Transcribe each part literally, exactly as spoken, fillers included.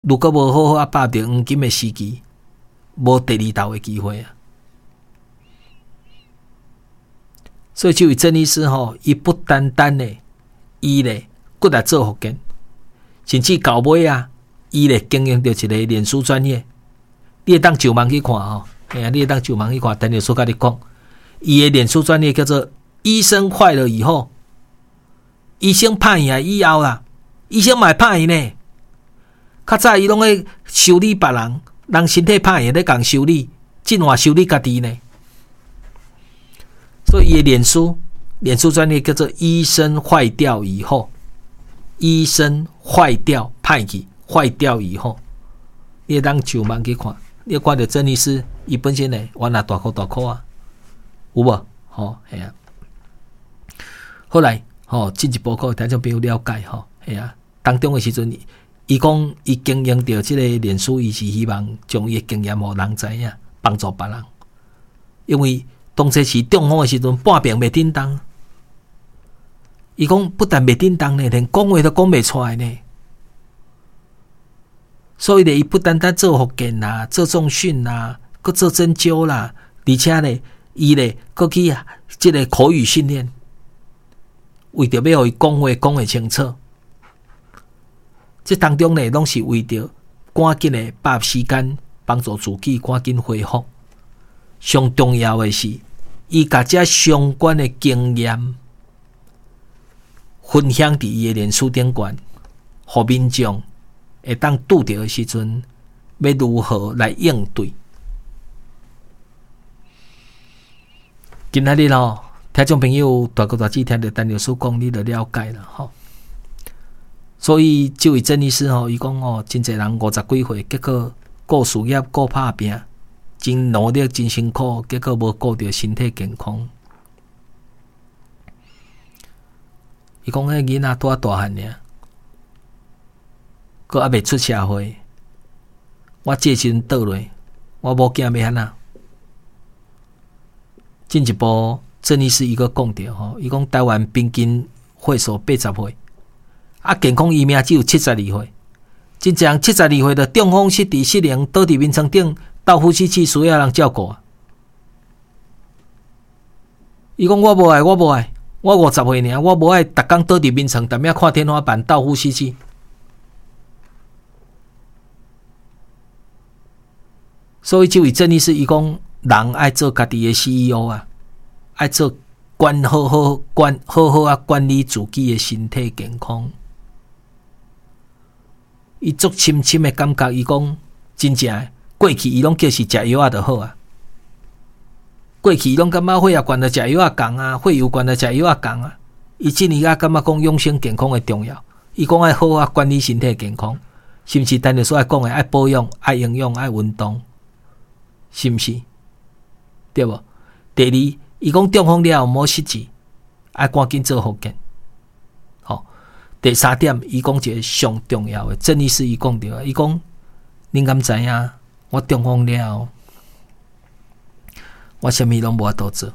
如果无好好啊把握黄金的时机，无第二道的机会啊。所以这位郑医师吼，伊不单单的，伊咧骨来做福建，甚至到尾啊，伊咧经营着一个脸书专业，你会当上网去看吼，哎呀，你会当上网去看，等下说甲你讲，伊的脸书专业叫做“医生坏了以后”，医生拍伊以后啦，医生嘛拍伊呢。较早伊拢会修理别人，人身体歹也咧共修理，进化修理家己呢。所以伊的脸书，脸书专业叫做“医生坏掉以后”，医生坏掉歹去，坏掉以后，你会当上网去看，你看到郑医师伊本身呢，原来大块大块啊，有无？吼，系啊。后来吼，进一步个听众朋友了解吼，系啊，当中的时阵。伊讲，伊经营着即个脸书，伊是希望将伊的经验互人知影，帮助别人。因为当初是中风的时阵，半病袂叮当。伊讲不但袂叮当呢，连讲话都讲袂出来呢。所以呢，伊不单单做福建啦，做重训啦，佮做针灸啦，而且呢，伊呢佮去即个口语训练，为着要互伊讲话讲会清楚。这当中呢，拢是为着赶紧的把握时间，帮助自己赶紧恢复。上重要的是，伊甲这相关的经验分享伫伊的脸书顶悬，互民众会当拄着的时阵，要如何来应对？今仔日咯，听众朋友大哥大姐听到陈律师讲，你就了解了吼。所以，这位郑医师吼，伊讲哦，真侪人五十几岁，结果顾事业、顾拍拼，真努力、真辛苦，结果无顾到身体健康。伊讲迄囡仔拄啊大汉尔，佫还未出社会，我这时阵倒落，我无惊要安怎？进一步，郑医师伊佫讲着吼，伊讲台湾平均岁数八十岁。啊，健康余命只有七十二岁，真正七十二岁的中风失智失灵，倒伫眠床顶，到呼吸器需要人照顾啊。伊讲我无爱，我无爱，我五十岁尔，我无爱，逐工倒伫眠床，踮遐看天花板，倒呼吸器。所以这位郑医师伊讲，人爱做家己的 C E O 啊，爱做管好好管好好啊管理自己的身体健康。伊足深深的感觉，伊讲真正过去伊拢叫是食药啊就好啊。过去伊拢感觉血压悬着食药啊共啊，血油悬着食药啊共啊。伊即年啊感觉讲养生健康的重要，伊讲爱好啊管理身体健康，是毋是？单日所爱讲的爱保养、爱营养、爱运动，是毋是？对无？第二，伊讲中风了后莫失志，爱赶紧做复健。第三点，伊讲一个上重要的，郑医师伊讲着，伊讲，恁敢知影？我中风了，我啥物拢无法度做。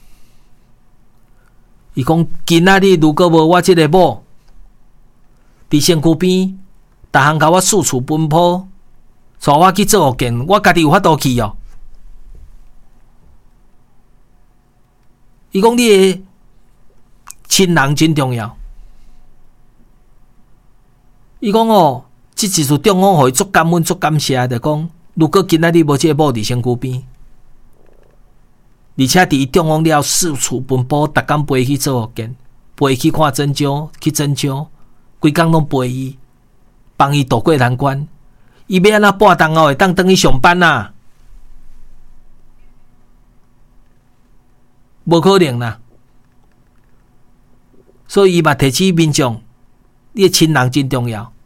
伊讲，今仔日如果无我即个某，伫身躯边，逐项甲我四处奔波，带我去做复健，我家己有法度去哦。伊讲，你的亲人真重要。伊讲哦，即一次中风，互伊足感恩、足感谢，就讲如果今仔日无即个某伫身躯边，而且伫伊中风了四处奔波，逐工陪伊去做复健，陪伊去看针灸、去针灸，规工拢陪伊，帮伊渡过难关。伊要安怎半冬后会当转去上班啊？无可能啦！所以伊嘛提醒民众。你的亲人真重要。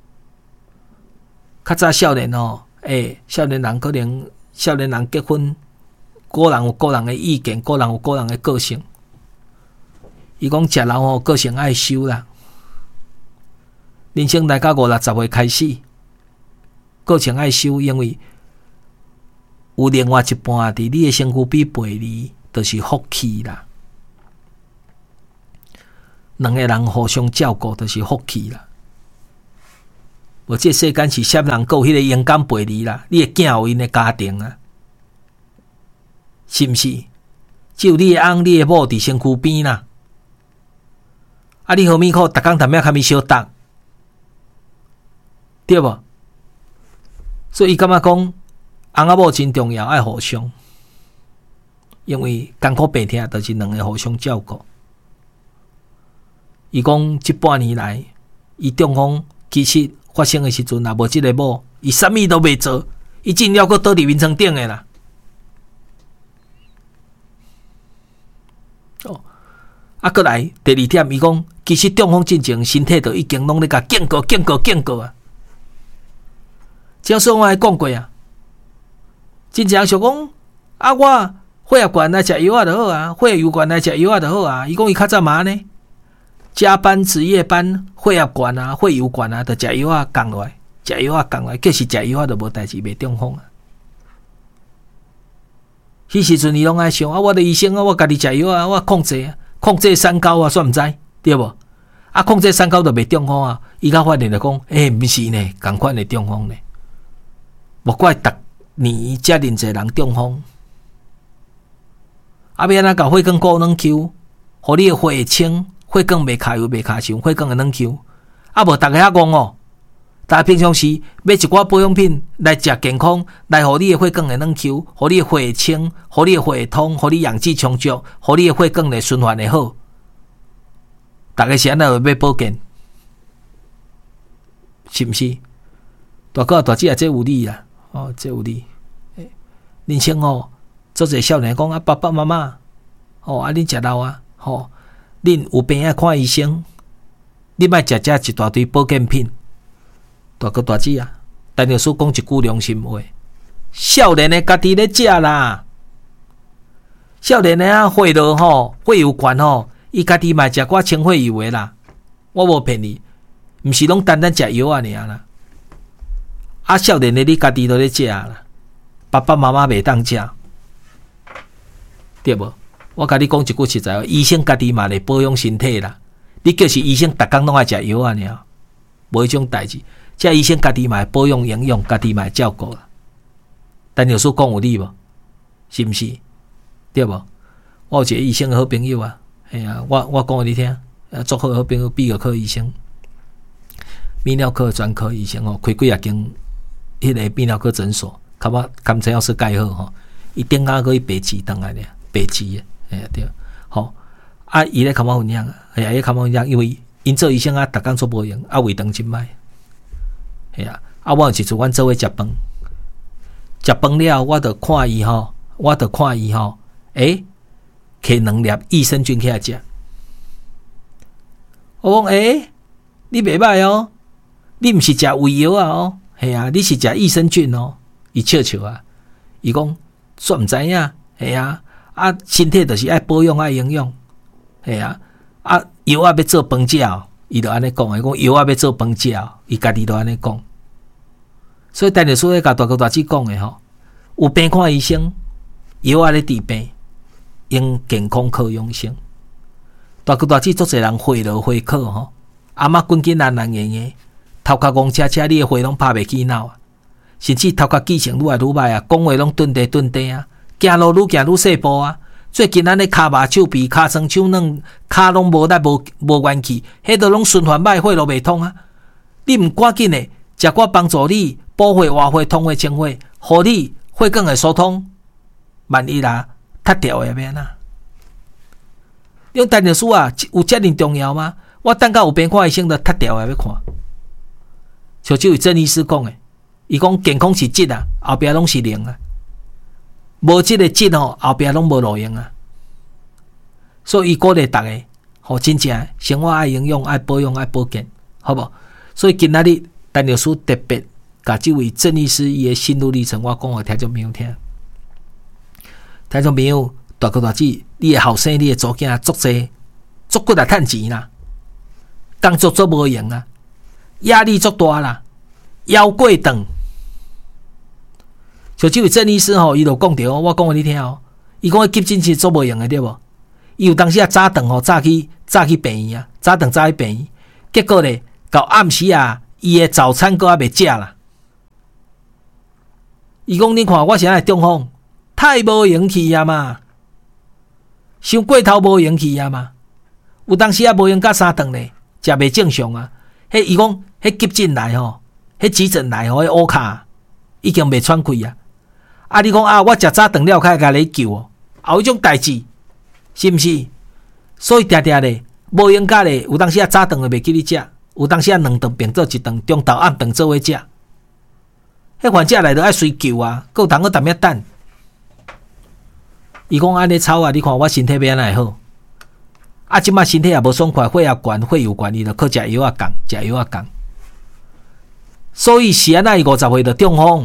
较早少年哦，诶、欸，少年人可能少年人结婚，个人有个人的意见，个人有个人的个性。伊讲食老哦，个性爱收啦。人生来到五六十岁开始，个性爱收，因为有另外一半伫你的身躯边陪你，就是福气啦。两个人互相照顾，就是福气啦。 无这世间是啥人够迄个勇敢陪你啦？你的囝有因的家庭啊，是毋是？只有你的翁、你的某伫身躯边啦。啊，你何物可逐工踮遐较咪相搭，对无？所以伊感觉讲，翁仔某真重要，爱互相，因为艰苦病痛就是两个互相照顾。伊讲，即半年来，伊中风其实发生的时阵，也无即个某，伊啥物都袂做，伊尽了个倒伫眠床顶的啦。哦，啊，过来第二点，伊讲，其实中风进前，身体就已经拢咧甲警告、警告、警告啊。这样说我也讲过啊，真正想讲啊，我血压悬来食药啊就好啊，血油悬来食药啊就好啊。伊讲伊较早嘛呢，加班值夜班，血压悬啊，血油悬啊，就食药啊降落来，食药啊降落来，计是食药啊就无代志，袂中风啊。迄时阵伊拢爱想啊，我的医生啊，我家己食药啊，我控制啊，控制三高啊，煞毋知对无？啊，控制三高就袂中风啊。伊甲发现就讲，诶、欸，毋是呢，共款的中风呢。无怪逐年遮尔济人中风，啊，要安怎搞血管高能 Q， 互你的血会清，血管袂卡油袂卡伤，血管会能 Q， 啊，无逐个遐戆哦。大家平常时买一寡保养品来食健康，来互你的血管会能 Q， 互你的血会清，互你的血会通，互你氧气充足，互你的血管的循环会好。大家是安怎买保健？是毋是？大哥大姐啊，这有理啊！哦，这有理。人生哦，做者少年讲啊，爸爸妈妈，哦啊，恁食老啊，吼，恁有病爱看医生，你莫食食一大堆保健品。大哥大姐啊，陈律师讲一句良心话，少年的家己咧食啦，少年的啊，血落吼，血有悬吼，伊家己嘛食寡清血油的啦，我无骗你，毋是拢单单食药啊尔啦。啊，少年的你家己都咧食啦，爸爸妈妈袂当食，对无？我甲你讲一句实在话，医生家己嘛咧保养身体啦，你叫是医生逐工拢爱食药啊尔，无迄种代志。这医生家己嘛保养营养，家己嘛照顾啦。但有说讲有理无？是毋是？对无？我有一个医生的好朋友啊，系啊，我我讲互你听，啊，做好好朋友，泌尿科医生，泌尿科专科医生哦，开几啊间迄个泌尿科诊所，感觉感情要是介好吼，伊顶下可以白纸倒来咧，白纸诶，哎呀对，吼啊，伊咧感觉分享啊，哎呀，伊感觉分享，因为因做医生啊，逐工做保养，啊，胃肠真歹。系啊，啊，我有一次阮做伙食饭，食饭了，我著看伊吼，我著看伊吼，诶，摕两粒益生菌起来食。我讲诶，你袂歹哦，你毋是食胃药啊哦，系啊，你是食益生菌哦。伊笑笑啊，伊讲煞毋知影，系啊，啊，身体著是爱保养爱营养，系啊，啊，药啊要做饭食哦。伊就安尼讲，伊讲药啊要做饭食，伊家己都安尼讲。所以陈律师咧甲大哥大姐讲诶吼，有病看医生，药啊咧治病，用健康靠养生。大哥大姐足侪人血落血靠吼，阿嬷滚紧难难硬硬，头壳戆车车，你诶血拢拍袂起脑啊，甚至头壳记性愈来愈歹啊，讲话拢顿地顿地啊，行路愈行愈细步啊。最近咱咧骹麻手皮、骹酸手软，骹拢无力、无无元气，迄都拢循环歹，血路袂通啊！你毋赶紧诶，食寡帮助你补血、活血、通血、清血，互你血管会疏通。万一啦，塌掉诶要安怎？你陈律师啊，有遮尔重要吗？我等到有病看医生，就塌掉诶要看。像这位郑医师讲诶，伊讲健康是质啊，后壁拢是零啊。无即个质吼，后壁拢无路用啊！所以伊鼓励大家，吼真正生活爱营养、爱保养、爱保健，好无？所以今仔日陈律师特别甲即位郑医师伊诶心路历程，我讲互听众朋友听。听众朋友，大哥大姐，你诶后生、你诶祖囝足济，足骨来趁钱啦，工作做无用啊，压力足大啦，腰过长。像这位郑医师吼，伊就讲着，我讲互你听哦。伊讲急诊是做无用的，对无？伊有当时啊早顿吼，早去早去病院啊，早顿早去病院，结果咧到暗时啊， 伊的早餐阁还未食啦。伊讲你看我是安尼中风，太无勇气啊嘛，伤过头无勇气啊嘛。有当时啊无用到三顿咧，食袂正常啊。迄伊讲，迄急诊来吼，迄急诊来吼，迄乌卡已经袂喘气啊。啊，你讲啊，我食早顿了，开甲你救哦，啊，有迄种代志是毋是？所以定定咧，无用到咧，有当时啊早顿就袂记你食，有当时啊两顿并做一顿，中昼暗顿做伙食。迄患者来就爱随救啊，够通个踮遐等。伊讲安尼吵啊，你看我身体要安尼好。啊，即摆身体也无爽快，血压悬、血有悬，伊就靠食药啊降，食药啊降。所以是安那伊五十岁就中风，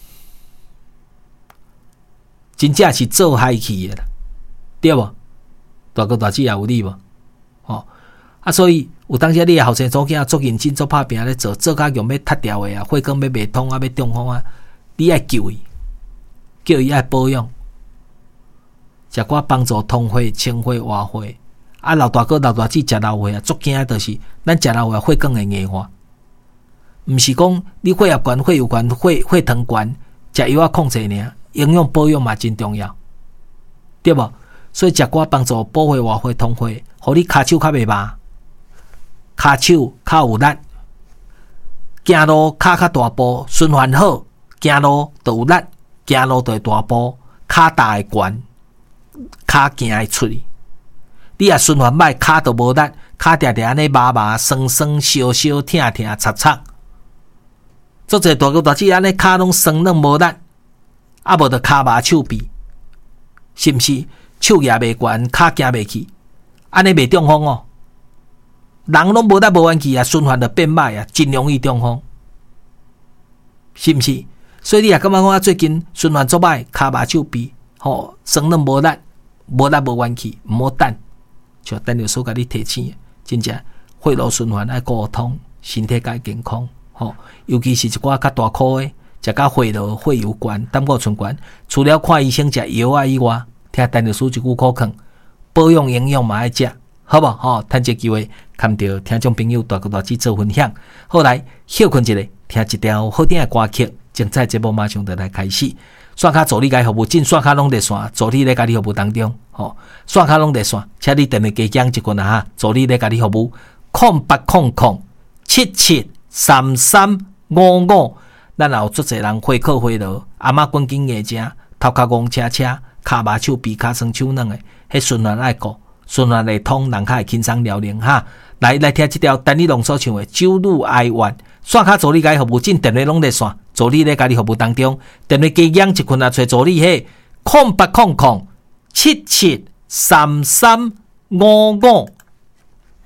真正是做害气的啦，对无？大哥大姐也有理无？哦，啊，所以有当时你的后生祖囝做认真做拍拼咧做，做甲用要塌掉的啊，血管要袂通啊，要中风啊，你爱救伊，叫伊爱保养，食寡帮助通血、清血、活血。啊，老大哥、老大姐食老血啊，足惊的就是咱食老血血管会硬化，毋是讲你血压悬、血有悬、血血糖悬，食药啊控制尔，营养保养嘛真重要，对无？所以食寡帮助补血、活血、通血，互你骹手较袂麻，骹手较有力，行路骹较大步，循环好，行路就有力，行路就会大步，骹大会悬，骹行会出去。你若循环歹，骹就无力，骹定定安尼麻麻、酸酸、烧烧、疼疼、擦擦。做者大哥大姐安尼骹拢酸软无力，啊无就骹麻手臂，是毋是？手举袂悬，骹行袂去，安尼袂中风哦。人拢无力无元气啊，循环就变歹啊，真容易中风，是毋是？所以你也感觉讲最近循环足歹，骹麻手臂，吼酸软无力，无力无元气，毋好等。像等着所甲你提醒，真正血路循环爱沟通，身体该健康。吼，尤其是一寡较大颗的，食到血路血油悬、胆固醇悬，除了看医生食药啊以外，听等着书一句口劝，保养营养嘛爱食，好无？吼，趁这机会，看到听众朋友大哥大姐做分享。后来休困一下，听一条好听的歌曲，精彩节目马上就来开始。刷卡助理界服务，进刷卡拢在线，助理咧家己服务当中，吼，刷卡拢在线，请你电话加讲一句啊哈，助理咧家己服务，空八空空七七三三五五，咱也有足侪人会考会落，阿嬷关紧硬正，头壳戆车车，骹麻手臂骹酸手软的，迄循环爱顾，循环会通，人较会轻松了然哈。来来听这条陈立农所唱的《酒路哀怨》，刷卡助理界服务，进电话拢在线。助理咧家己服务当中，电话加养一群啊，找助理嘿，空八空空七七三三五五。